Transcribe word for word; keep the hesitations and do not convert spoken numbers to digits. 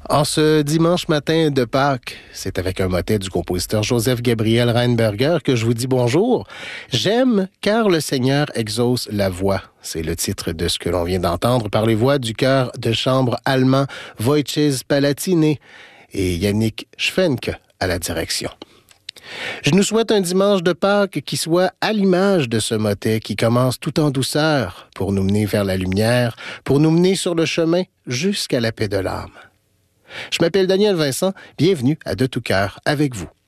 En ce dimanche matin de Pâques, c'est avec un motet du compositeur Joseph Gabriel Rheinberger que je vous dis bonjour. J'aime car le Seigneur exauce la voix. C'est le titre de ce que l'on vient d'entendre par les voix du chœur de chambre allemand Wojciech Palatine et Yannick Schwenke à la direction. Je nous souhaite un dimanche de Pâques qui soit à l'image de ce motet qui commence tout en douceur pour nous mener vers la lumière, pour nous mener sur le chemin jusqu'à la paix de l'âme. Je m'appelle Daniel Vincent, bienvenue à De tout cœur avec vous.